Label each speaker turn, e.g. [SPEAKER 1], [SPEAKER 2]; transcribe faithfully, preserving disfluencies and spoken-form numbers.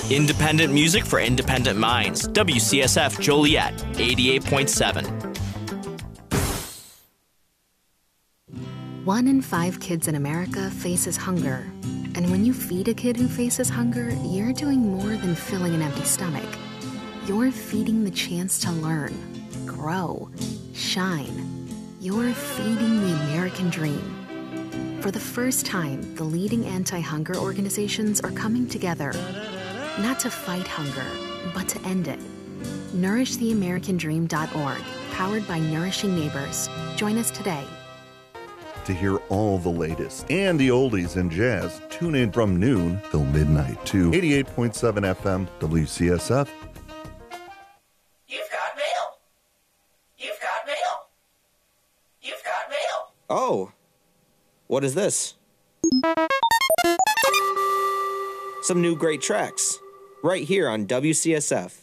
[SPEAKER 1] Independent music for independent minds. W C S F Joliet, eighty-eight point seven.
[SPEAKER 2] One in five kids in America faces hunger. And when you feed a kid who faces hunger, you're doing more than filling an empty stomach. You're feeding the chance to learn, grow, shine. You're feeding the American dream. For the first time, the leading anti-hunger organizations are coming together, not to fight hunger, but to end it. nourish the american dream dot org, powered by Nourishing Neighbors. Join us today.
[SPEAKER 3] To hear all the latest and the oldies in jazz, tune in from noon till midnight to eighty-eight point seven F M W C S F.
[SPEAKER 4] You've got mail. You've got mail. You've got mail.
[SPEAKER 5] Oh, what is this? Some new great tracks, right here on W C S F.